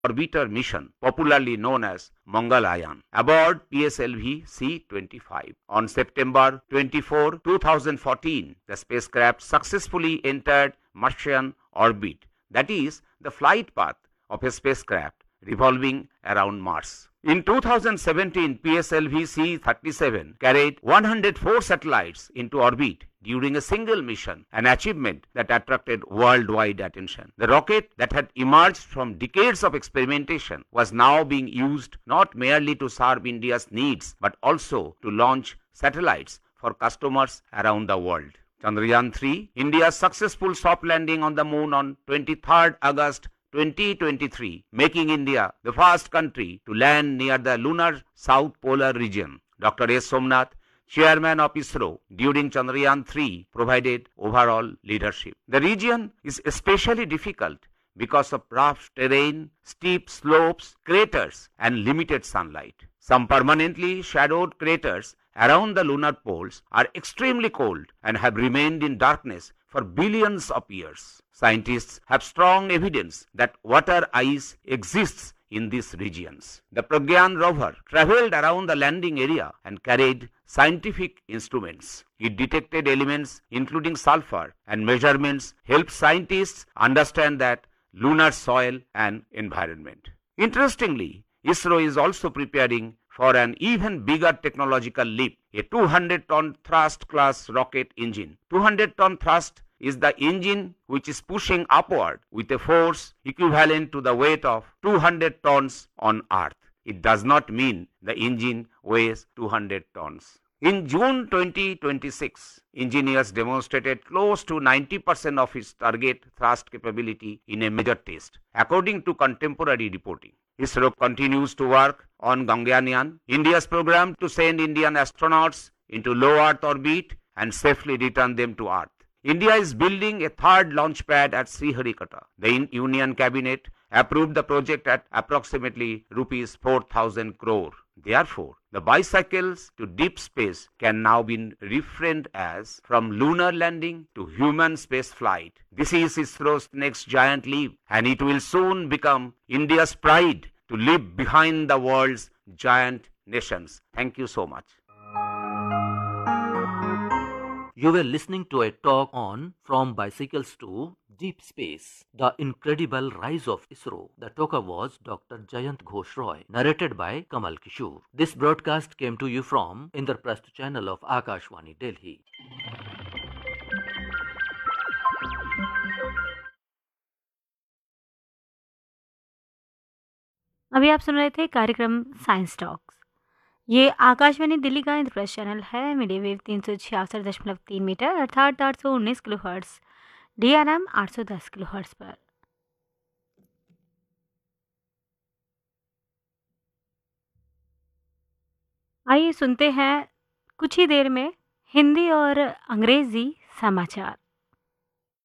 orbiter mission, popularly known as Mangalyaan, aboard PSLV C-25. On September 24, 2014, the spacecraft successfully entered Martian orbit, that is, the flight path of a spacecraft revolving around Mars. In 2017, PSLV C-37 carried 104 satellites into orbit during a single mission, an achievement that attracted worldwide attention. The rocket that had emerged from decades of experimentation was now being used not merely to serve India's needs, but also to launch satellites for customers around the world. Chandrayaan-3, India's successful soft landing on the moon on 23rd August 2023, making India the first country to land near the lunar south polar region. Dr. S. Somnath, chairman of ISRO during Chandrayaan-3, provided overall leadership. The region is especially difficult because of rough terrain, steep slopes, craters, and limited sunlight. Some permanently shadowed craters around the lunar poles are extremely cold and have remained in darkness for billions of years. Scientists have strong evidence that water ice exists in these regions. The Pragyan rover traveled around the landing area and carried scientific instruments. It detected elements including sulfur, and measurements helped scientists understand that lunar soil and environment. Interestingly, ISRO is also preparing for an even bigger technological leap, a 200-ton thrust class rocket engine. 200-ton thrust is the engine which is pushing upward with a force equivalent to the weight of 200 tons on Earth. It does not mean the engine weighs 200 tons. In June 2026, engineers demonstrated close to 90% of its target thrust capability in a major test, according to contemporary reporting. ISRO continues to work on Gaganyaan, India's program to send Indian astronauts into low Earth orbit and safely return them to Earth. India is building a third launch pad at Sriharikota. The Union Cabinet approved the project at approximately rupees 4,000 crore. Therefore, the bicycles to deep space can now be reframed as from lunar landing to human space flight. This is ISRO's next giant leap, and it will soon become India's pride to leave behind the world's giant nations. Thank you so much. You were listening to a talk on From Bicycles to Deep Space, The Incredible Rise of ISRO. The talker was Dr. Jayant Ghosh Roy, narrated by Kamal Kishore. This broadcast came to you from Indraprasth channel of Akashvani, Delhi. अभी आप सुन रहे थे कार्यक्रम science talks. ये आकाशवाणी दिल्ली का Indraprastha channel है, medium wave 366.3 metre अर्थात 819 kilo hertz, DRM 810 kilo hertz पर। आइए सुनते हैं कुछ ही देर में हिंदी और अंग्रेजी समाचार।